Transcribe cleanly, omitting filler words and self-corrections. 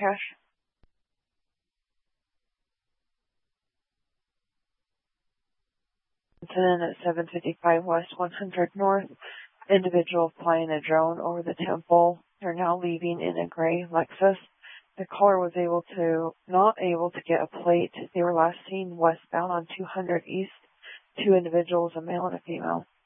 cache. Incident at 755 West 100 North. Individual flying a drone over the temple. They're now leaving in a gray Lexus. The caller was not able to get a plate. They were last seen westbound on 200 East. 2 individuals, a male and a female.